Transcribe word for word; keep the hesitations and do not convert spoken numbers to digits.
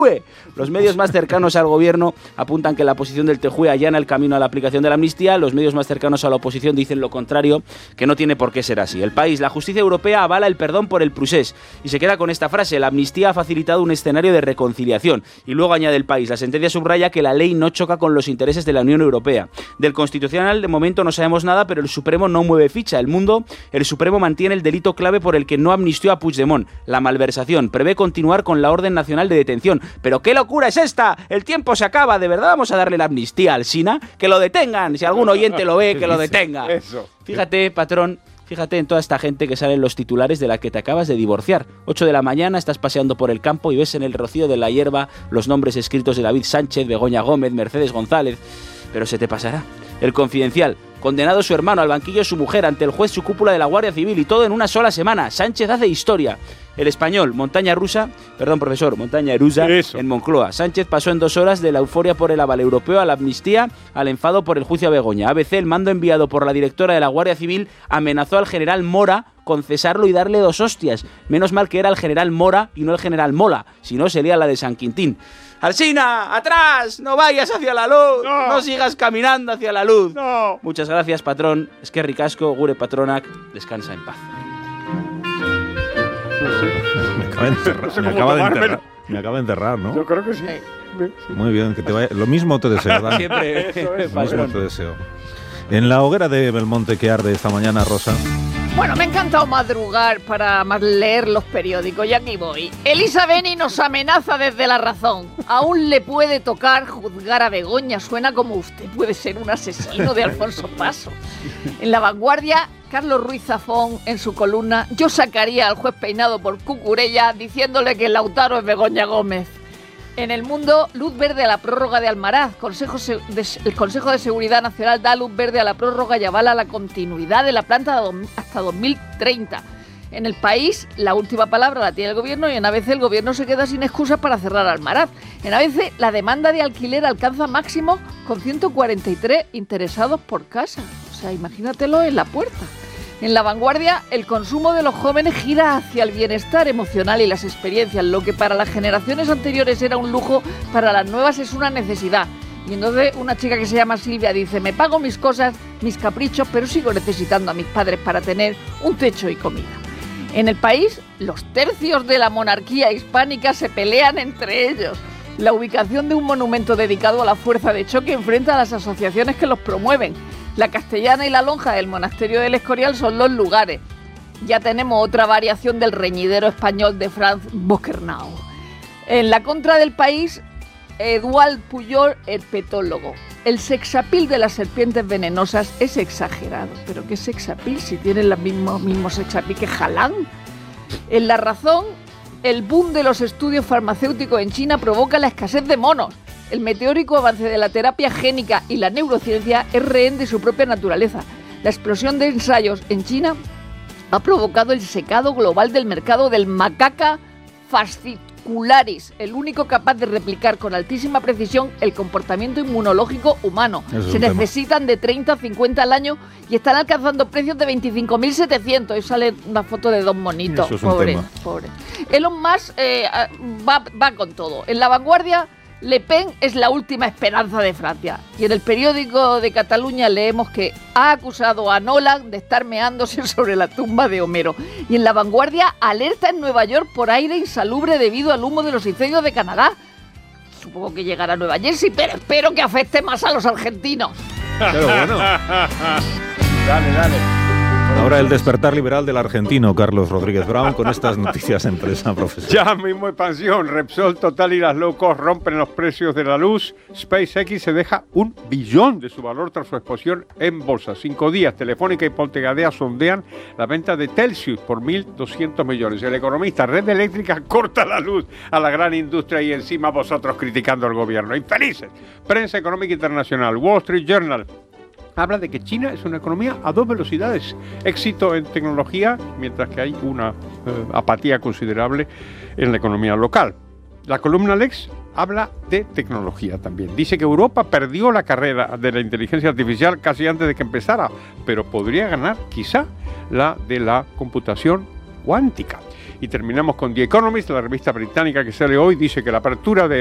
Los medios más cercanos al gobierno apuntan que la posición del T J U E allana el camino a la aplicación de la amnistía. Los medios más cercanos a la oposición dicen lo contrario, que no tiene por qué ser así. El País: la justicia europea avala el perdón por el procés. Y se queda con esta frase: la amnistía ha facilitado un escenario de reconciliación. Y luego añade El País: la sentencia subraya que la ley no choca con los intereses de la Unión Europea. Del Constitucional de momento no sabemos nada, pero el Supremo no mueve ficha. El Mundo: el Supremo mantiene el delito clave por el que no amnistió a Puigdemont, la malversación. Prevé continuar con la orden nacional de detención. ¿Pero qué locura es esta? El tiempo se acaba. ¿De verdad vamos a darle la amnistía al Sina? Que lo detengan. Si algún oyente lo ve, que lo detenga. Eso. Fíjate, patrón, fíjate en toda esta gente que sale en los titulares de la que te acabas de divorciar. ocho de la mañana, estás paseando por el campo y ves en el rocío de la hierba los nombres escritos de David Sánchez, Begoña Gómez, Mercedes González. Pero se te pasará. El Confidencial: condenado su hermano, al banquillo su mujer, ante el juez su cúpula de la Guardia Civil, y todo en una sola semana. Sánchez hace historia. El Español: montaña rusa, perdón profesor, montaña rusa en Moncloa. Sánchez pasó en dos horas de la euforia por el aval europeo a la amnistía, al enfado por el juicio a Begoña. A B C: el mando enviado por la directora de la Guardia Civil amenazó al general Mora con cesarlo y darle dos hostias. Menos mal que era el general Mora y no el general Mola, si no sería la de San Quintín. ¡Alsina, atrás! ¡No vayas hacia la luz! ¡No, no sigas caminando hacia la luz! No. Muchas gracias, patrón. Es que ricasco, gure patronac, descansa en paz. Me acaba de enterrar, No sé me cómo acaba de tomármelo. enterrar, me acaba de enterrar, ¿no? Yo creo que sí. Sí. Muy bien, que te vaya. Lo mismo te deseo, Dan. Siempre, Eso es, Lo mismo patrón. te deseo. En la hoguera de Belmonte que arde esta mañana, Rosa. Bueno, me ha encantado madrugar para más leer los periódicos y aquí voy. Elisa Beni nos amenaza desde La Razón. Aún le puede tocar juzgar a Begoña. Suena como usted puede ser un asesino de Alfonso Paso. En La Vanguardia, Carlos Ruiz Zafón, en su columna: yo sacaría al juez Peinado por Cucurella diciéndole que Lautaro es Begoña Gómez. En El Mundo, luz verde a la prórroga de Almaraz. Consejo de, el Consejo de Seguridad Nacional da luz verde a la prórroga y avala la continuidad de la planta hasta dos mil treinta. En El País, la última palabra la tiene el gobierno, y en A B C el gobierno se queda sin excusas para cerrar Almaraz. En A B C, la demanda de alquiler alcanza máximo con ciento cuarenta y tres interesados por casa. O sea, imagínatelo en la puerta. En La Vanguardia, el consumo de los jóvenes gira hacia el bienestar emocional y las experiencias. Lo que para las generaciones anteriores era un lujo, para las nuevas es una necesidad. Y entonces una chica que se llama Silvia dice: me pago mis cosas, mis caprichos, pero sigo necesitando a mis padres para tener un techo y comida. En El País, los tercios de la monarquía hispánica se pelean entre ellos. La ubicación de un monumento dedicado a la fuerza de choque enfrenta a las asociaciones que los promueven. La Castellana y la Lonja del Monasterio del Escorial son los lugares. Ya tenemos otra variación del reñidero español de Franz Bocernau. En la contra del País, Eduard Pujol, herpetólogo. El sexapil de las serpientes venenosas es exagerado. ¿Pero qué sexapil si tienen el mismo, mismo sexapil que Jalán? En La Razón, el boom de los estudios farmacéuticos en China provoca la escasez de monos. El meteórico avance de la terapia génica y la neurociencia es rehén de su propia naturaleza. La explosión de ensayos en China ha provocado el secado global del mercado del Macaca fascicularis, el único capaz de replicar con altísima precisión el comportamiento inmunológico humano. Se necesitan de treinta a cincuenta al año y están alcanzando precios de veinticinco mil setecientos. Y sale una foto de dos monitos. Eso es un pobre, tema. pobre. Elon Musk eh, va, va con todo. En La Vanguardia, Le Pen es la última esperanza de Francia. Y en el periódico de Cataluña leemos que ha acusado a Nolan de estar meándose sobre la tumba de Homero. Y en La Vanguardia, alerta en Nueva York por aire insalubre debido al humo de los incendios de Canadá. Supongo que llegará a Nueva Jersey, pero espero que afecte más a los argentinos. Pero bueno. Dale, dale. Ahora el despertar liberal del argentino Carlos Rodríguez Brown con estas noticias en prensa, profesor. Ya mismo expansión. Repsol, Total y las low cost rompen los precios de la luz. SpaceX se deja un billón de su valor tras su exposición en bolsa. Cinco días, Telefónica y Poltegadea sondean la venta de Telxius por mil doscientos millones. El economista: Red Eléctrica corta la luz a la gran industria y encima vosotros criticando al gobierno. Infelices. Prensa económica internacional. Wall Street Journal habla de que China es una economía a dos velocidades. Éxito en tecnología, mientras que hay una eh, apatía considerable en la economía local. La columna Lex habla de tecnología también. Dice que Europa perdió la carrera de la inteligencia artificial casi antes de que empezara, pero podría ganar quizá la de la computación cuántica. Y terminamos con The Economist, la revista británica que sale hoy, dice que la apertura de